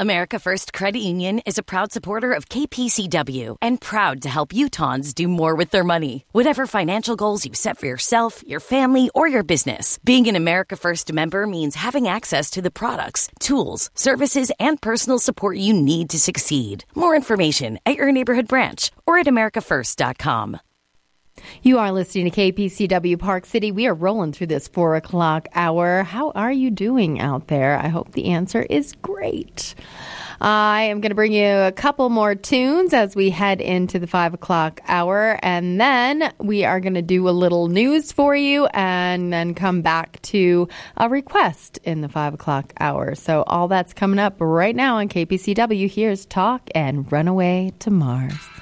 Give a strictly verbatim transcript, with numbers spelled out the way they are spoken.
America First Credit Union is a proud supporter of K P C W and proud to help Utahns do more with their money. Whatever financial goals you set for yourself, your family, or your business, being an America First member means having access to the products, tools, services, and personal support you need to succeed. More information at your neighborhood branch or at america first dot com. You are listening to K P C W Park City. We are rolling through this four o'clock hour. How are you doing out there? I hope the answer is great. I am going to bring you a couple more tunes as we head into the five o'clock hour, and then we are going to do a little news for you and then come back to a request in the five o'clock hour. So all that's coming up right now on K P C W. Here's Talk and Runaway to Mars.